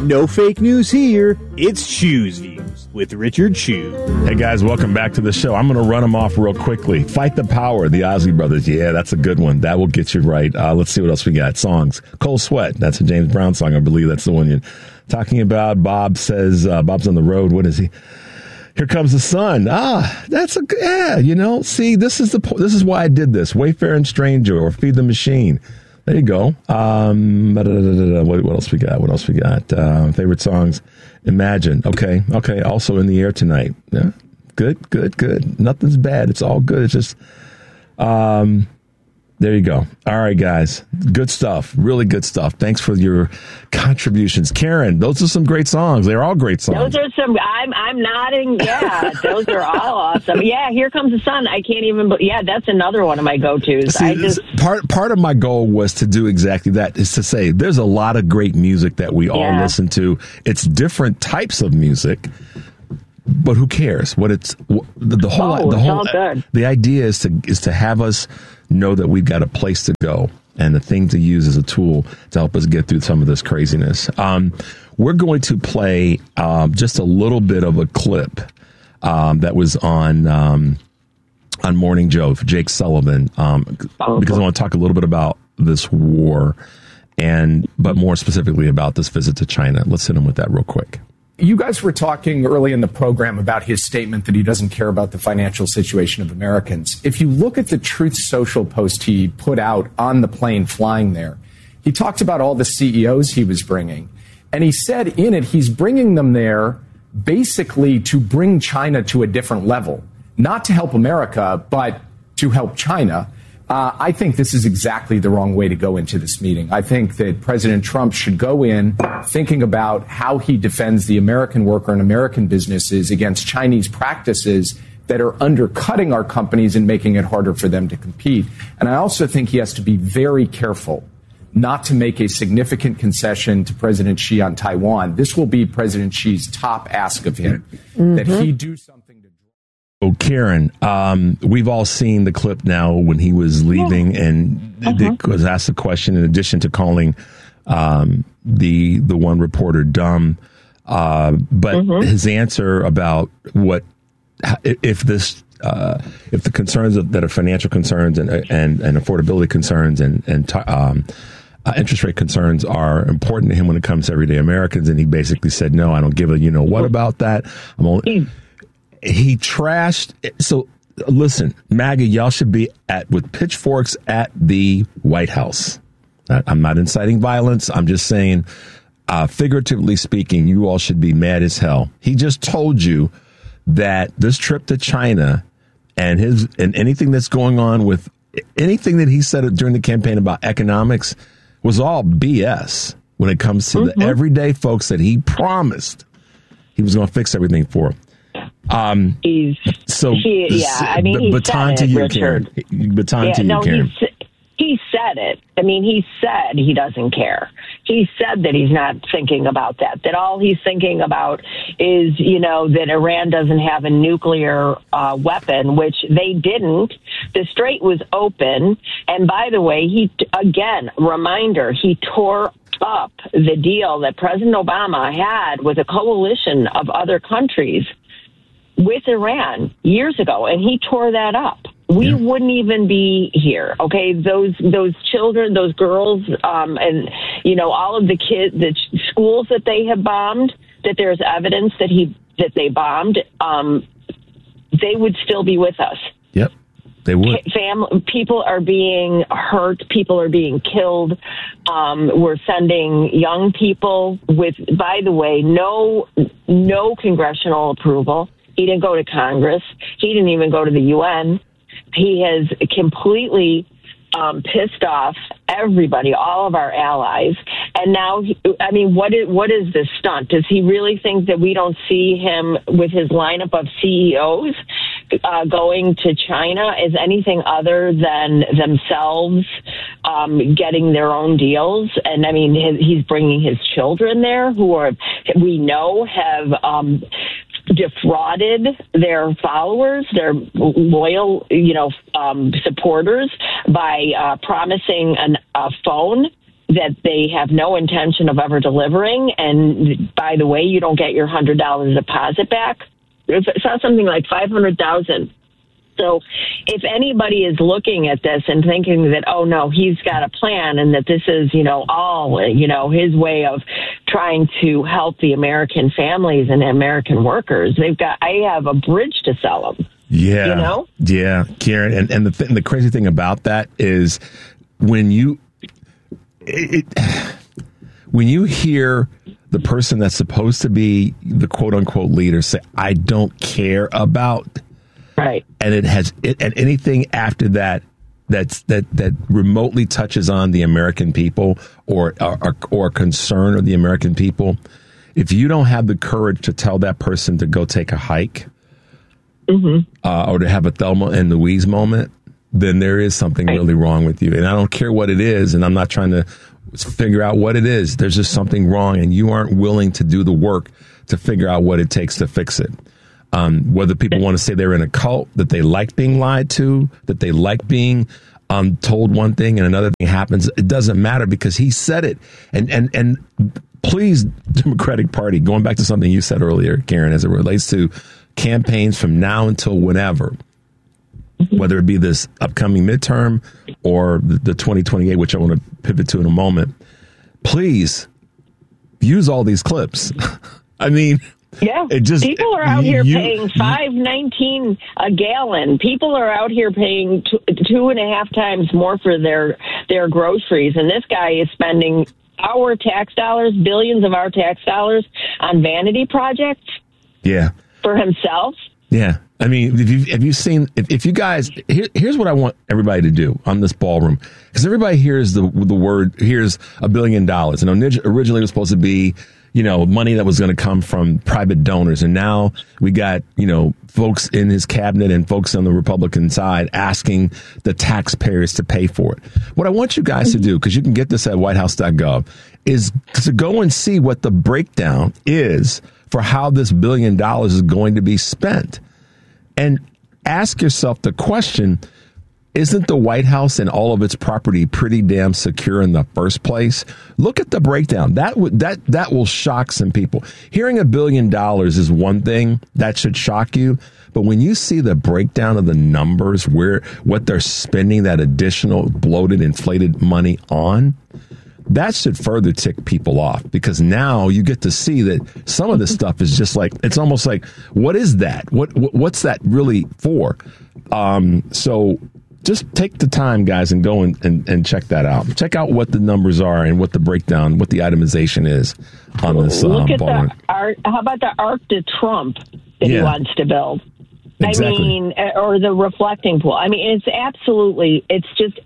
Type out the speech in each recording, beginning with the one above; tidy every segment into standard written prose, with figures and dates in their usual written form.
No fake news here. It's Chew's Views with Richard Chew. Hey guys, welcome back to the show. I'm going to run them off real quickly. Fight the Power, the Ozzy Brothers. Yeah, that's a good one. That will get you right. Let's see what else we got. Songs. Cold Sweat. That's a James Brown song. I believe that's the one you're talking about. Bob says, Bob's on the road. What is he? Here Comes the Sun. That's see, this is why I did this. Wayfaring Stranger or Feed the Machine. There you go. What else we got? Favorite songs. Imagine. Okay. Also In the Air Tonight. Yeah. Good. Nothing's bad. It's all good. It's just, there you go. All right, guys. Good stuff. Really good stuff. Thanks for your contributions. Karen, those are some great songs. They're all great songs. Those are some, I'm nodding. Yeah, those are all awesome. Yeah, Here Comes the Sun. I can't even, that's another one of my go-tos. See, part of my goal was to do exactly that, is to say there's a lot of great music that we all listen to. It's different types of music. But who cares? The idea is to have us know that we've got a place to go and the thing to use as a tool to help us get through some of this craziness. We're going to play just a little bit of a clip that was on Morning Joe for Jake Sullivan because I want to talk a little bit about this war but more specifically about this visit to China. Let's hit him with that real quick. You guys were talking early in the program about his statement that he doesn't care about the financial situation of Americans. If you look at the Truth Social post he put out on the plane flying there, he talked about all the CEOs he was bringing. And he said in it, he's bringing them there basically to bring China to a different level, not to help America, but to help China. I think this is exactly the wrong way to go into this meeting. I think that President Trump should go in thinking about how he defends the American worker and American businesses against Chinese practices that are undercutting our companies and making it harder for them to compete. And I also think he has to be very careful not to make a significant concession to President Xi on Taiwan. This will be President Xi's top ask of him, that he do something. Oh, Karen, we've all seen the clip now when he was leaving and was asked a question in addition to calling the one reporter dumb. But his answer about if the concerns that are financial concerns and affordability concerns and interest rate concerns are important to him when it comes to everyday Americans. And he basically said, no, I don't give a what about that. He trashed. So listen, MAGA, y'all should be with pitchforks at the White House. I'm not inciting violence. I'm just saying, figuratively speaking, you all should be mad as hell. He just told you that this trip to China and anything that's going on with anything that he said during the campaign about economics was all BS when it comes to the everyday folks that he promised he was going to fix everything for. Baton to you, Karen. Baton to you, Karen. He said it. I mean, he said he doesn't care. He said that he's not thinking about that all he's thinking about is, that Iran doesn't have a nuclear weapon, which they didn't. The Strait was open. And by the way, he tore up the deal that President Obama had with a coalition of other countries with Iran years ago, and he tore that up. We wouldn't even be here. Okay, those children, those girls, and all of the kids, the schools that they have bombed, that there's evidence that they bombed, they would still be with us. Yep, they would. People are being hurt. People are being killed. We're sending young people with, by the way, no congressional approval. He didn't go to Congress. He didn't even go to the UN. He has completely pissed off everybody, all of our allies. And now, what is this stunt? Does he really think that we don't see him with his lineup of CEOs going to China as anything other than themselves getting their own deals? And he's bringing his children there who we know have defrauded their followers, their loyal, supporters by promising a phone that they have no intention of ever delivering. And by the way, you don't get your $100 deposit back. It's not something like $500,000. So if anybody is looking at this and thinking that, oh no, he's got a plan and that this is, all, his way of trying to help the American families and American workers, I have a bridge to sell them. Yeah. Yeah, Karen. And the crazy thing about that is when you hear the person that's supposed to be the quote unquote leader say, I don't care about. Right. And and anything after that remotely touches on the American people or concern of the American people. If you don't have the courage to tell that person to go take a hike, or to have a Thelma and Louise moment, then there is something really wrong with you. And I don't care what it is. And I'm not trying to figure out what it is. There's just something wrong. And you aren't willing to do the work to figure out what it takes to fix it. Whether people want to say they're in a cult, that they like being lied to, that they like being told one thing and another thing happens, it doesn't matter because he said it. And please, Democratic Party, going back to something you said earlier, Karen, as it relates to campaigns from now until whenever, whether it be this upcoming midterm or the 2028, which I want to pivot to in a moment, please use all these clips. I mean, yeah, people are out here paying $5.19 a gallon. People are out here paying 2.5 times more for their groceries, and this guy is spending our tax dollars, billions of our tax dollars, on vanity projects. Yeah, for himself. Yeah, I mean, have you seen? If you guys, here's what I want everybody to do on this ballroom, because everybody hears the word, here's $1 billion, and originally it was supposed to be, money that was going to come from private donors. And now we got, folks in his cabinet and folks on the Republican side asking the taxpayers to pay for it. What I want you guys to do, because you can get this at whitehouse.gov, is to go and see what the breakdown is for how this $1 billion is going to be spent. And ask yourself the question, isn't the White House and all of its property pretty damn secure in the first place? Look at the breakdown. That will shock some people. Hearing $1 billion is one thing that should shock you. But when you see the breakdown of the numbers, what they're spending that additional bloated, inflated money on, that should further tick people off, because now you get to see that some of this stuff is just like, it's almost like, what is that? What's that really for? So just take the time, guys, and go and check that out. Check out what the numbers are and what the breakdown, what the itemization is on this. Look at how about the Arc de Trump that he wants to build? Exactly. I mean, or the reflecting pool. I mean, it's just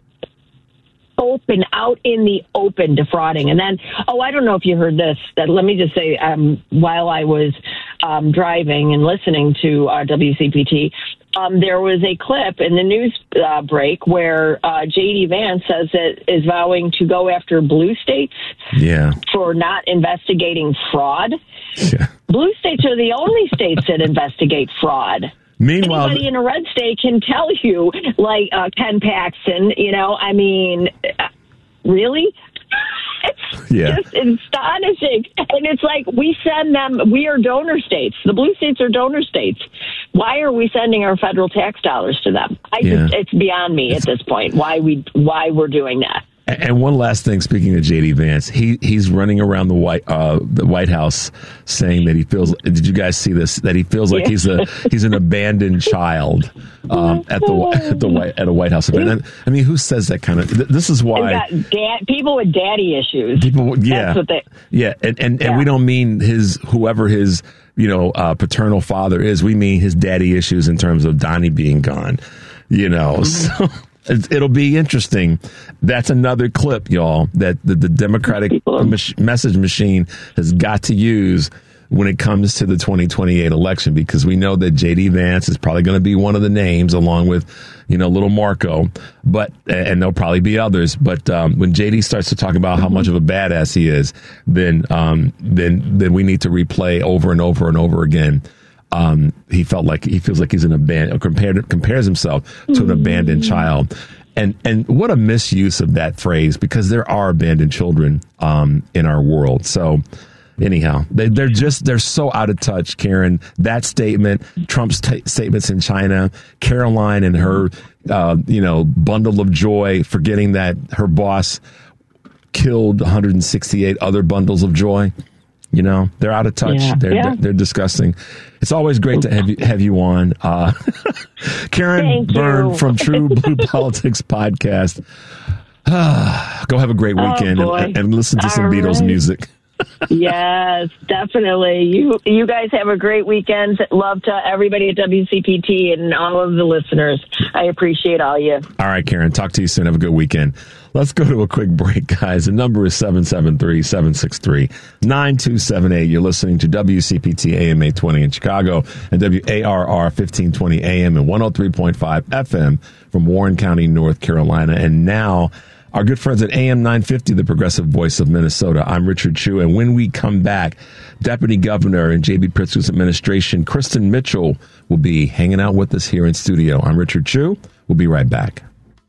open, out in the open defrauding. And then, I don't know if you heard this, that let me just say, while I was driving and listening to WCPT, there was a clip in the news break where J.D. Vance says that is vowing to go after blue states for not investigating fraud. Yeah. Blue states are the only states that investigate fraud. Meanwhile, anybody in a red state can tell you, like Ken Paxton, I mean, really? It's just astonishing. And it's like, we are donor states. The blue states are donor states. Why are we sending our federal tax dollars to them? It's beyond me at this point why we're doing that. And one last thing, speaking of J.D. Vance, he's running around the White House saying that he feels. Did you guys see this? That he feels like he's an abandoned child at a White House event. And, I mean, who says that kind of? This is why people with daddy issues. That's what and we don't mean whoever his paternal father is. We mean his daddy issues in terms of Donnie being gone. So. It'll be interesting. That's another clip, y'all, that the Democratic message machine has got to use when it comes to the 2028 election, because we know that J.D. Vance is probably going to be one of the names along with, little Marco, and there'll probably be others. But when J.D. starts to talk about how much of a badass he is, then we need to replay over and over and over again. He feels like he's an abandoned, compares himself to an abandoned child. And what a misuse of that phrase, because there are abandoned children in our world. So anyhow, they're so out of touch, Karen. That statement, Trump's statements in China, Caroline and her bundle of joy, forgetting that her boss killed 168 other bundles of joy. They're out of touch. Yeah. They're disgusting. It's always great to have you on. Karen Byrne from True Blue Politics Podcast. Go have a great weekend and listen to some Beatles music. Yes, definitely. You guys have a great weekend. Love to everybody at WCPT and all of the listeners. I appreciate all you. All right, Karen. Talk to you soon. Have a good weekend. Let's go to a quick break, guys. The number is 773-763-9278. You're listening to WCPT AM 820 in Chicago and WARR 1520 AM and 103.5 FM from Warren County, North Carolina. And now, our good friends at AM 950, the progressive voice of Minnesota. I'm Richard Chu, and when we come back, Deputy Governor in J.B. Pritzker's administration, Kristen Mitchell, will be hanging out with us here in studio. I'm Richard Chu. We'll be right back.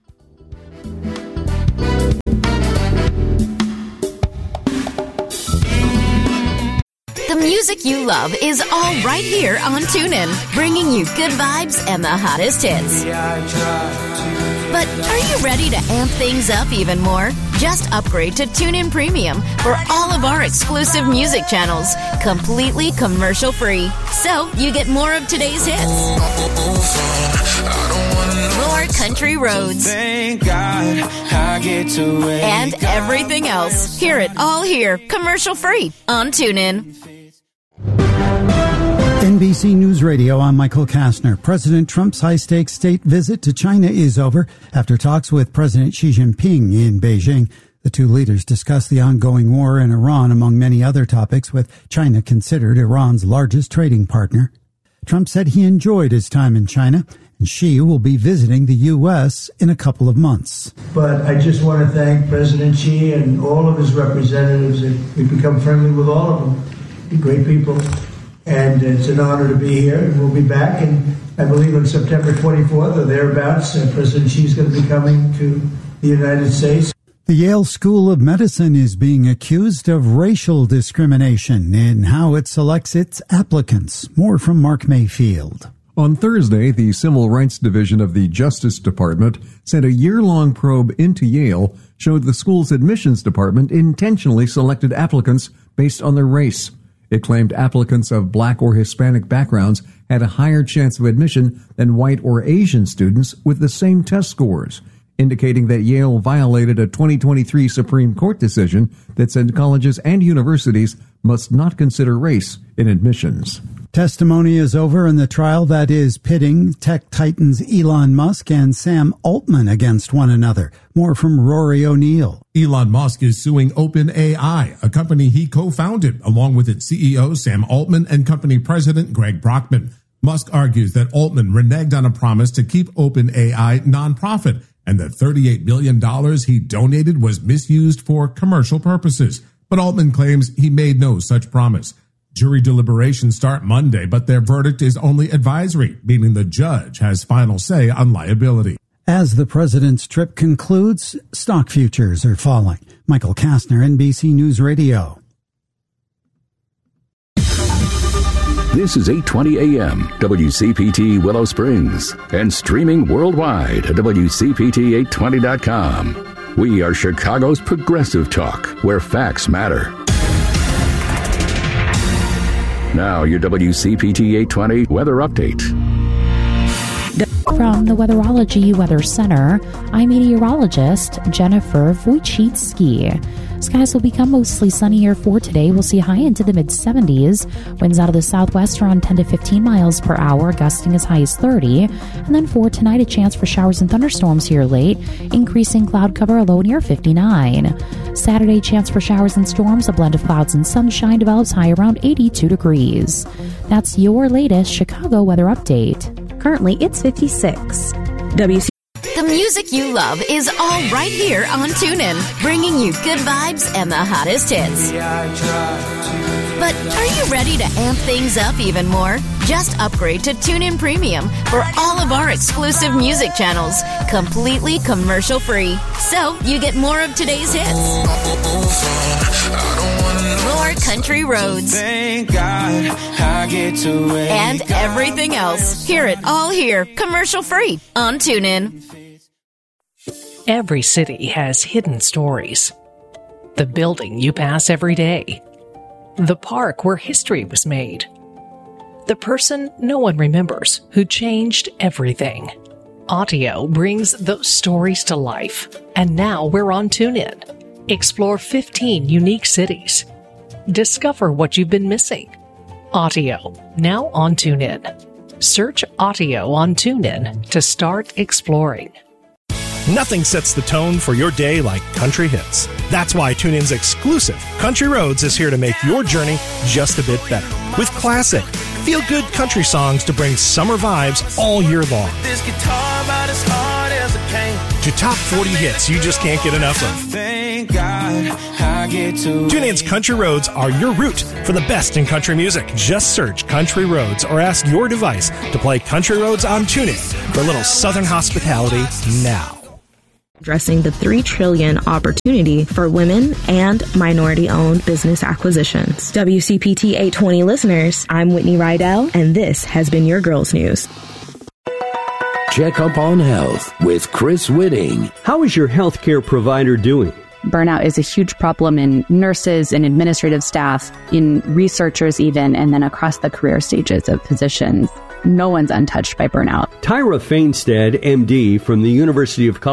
The music you love is all right here on TuneIn, bringing you good vibes and the hottest hits. But are you ready to amp things up even more? Just upgrade to TuneIn Premium for all of our exclusive music channels, completely commercial-free. So you get more of today's hits, more country roads, thank God I get to and everything else. Hear it all here, commercial-free on TuneIn. NBC News Radio, I'm Michael Kastner. President Trump's high-stakes state visit to China is over after talks with President Xi Jinping in Beijing. The two leaders discussed the ongoing war in Iran, among many other topics, with China considered Iran's largest trading partner. Trump said he enjoyed his time in China, and Xi will be visiting the U.S. in a couple of months. But I just want to thank President Xi and all of his representatives. We've become friendly with all of them. They're great people. And it's an honor to be here. And we'll be back, and I believe on September 24th or thereabouts, President Xi is going to be coming to the United States. The Yale School of Medicine is being accused of racial discrimination in how it selects its applicants. More from Mark Mayfield. On Thursday, the Civil Rights Division of the Justice Department said a year-long probe into Yale showed the school's admissions department intentionally selected applicants based on their race. It claimed applicants of black or Hispanic backgrounds had a higher chance of admission than white or Asian students with the same test scores, indicating that Yale violated a 2023 Supreme Court decision that said colleges and universities must not consider race in admissions. Testimony is over in the trial that is pitting tech titans Elon Musk and Sam Altman against one another. More from Rory O'Neill. Elon Musk is suing OpenAI, a company he co-founded, along with its CEO Sam Altman and company president Greg Brockman. Musk argues that Altman reneged on a promise to keep OpenAI nonprofit and that $38 billion he donated was misused for commercial purposes. But Altman claims he made no such promise. Jury deliberations start Monday, but their verdict is only advisory, meaning the judge has final say on liability. As the president's trip concludes, stock futures are falling. Michael Kastner, NBC News Radio. This is 820 AM, WCPT Willow Springs, and streaming worldwide at WCPT820.com. We are Chicago's progressive talk, where facts matter. Now, your WCPT 820 weather update. From the Weatherology Weather Center, I'm meteorologist Jennifer Wojcicki. Skies will become mostly sunny here for today. We'll see high into the mid-70s. Winds out of the southwest around 10 to 15 miles per hour, gusting as high as 30. And then for tonight, a chance for showers and thunderstorms here late, increasing cloud cover, a low near 59. Saturday, chance for showers and storms, a blend of clouds and sunshine develops high around 82 degrees. That's your latest Chicago weather update. Currently, it's 56. The music you love is all right here on TuneIn, bringing you good vibes and the hottest hits. But are you ready to amp things up even more? Just upgrade to TuneIn Premium for all of our exclusive music channels, completely commercial-free. So you get more of today's hits, more country roads, Thank God I get to wake and everything else. Hear it all here, commercial-free on TuneIn. Every city has hidden stories. The building you pass every day. The park where history was made. The person no one remembers who changed everything. Audio brings those stories to life. And now we're on TuneIn. Explore 15 unique cities. Discover what you've been missing. Audio, now on TuneIn. Search Audio on TuneIn to start exploring. Nothing sets the tone for your day like country hits. That's why TuneIn's exclusive Country Roads is here to make your journey just a bit better. With classic, feel-good country songs to bring summer vibes all year long. this guitar about as hard as a pain. To top 40 hits you just can't get enough of. Thank God I get to TuneIn's Country Roads are your route for the best in country music. Just search Country Roads or ask your device to play Country Roads on TuneIn for a little Southern hospitality now. Addressing the $3 trillion opportunity for women and minority-owned business acquisitions. WCPT 820 listeners, I'm Whitney Rydell, and this has been your Girls News. Check up on health with Chris Whitting. How is your healthcare provider doing? Burnout is a huge problem in nurses and administrative staff, in researchers even, and then across the career stages of physicians. No one's untouched by burnout. Tyra Fainstead, MD, from the University of Colorado.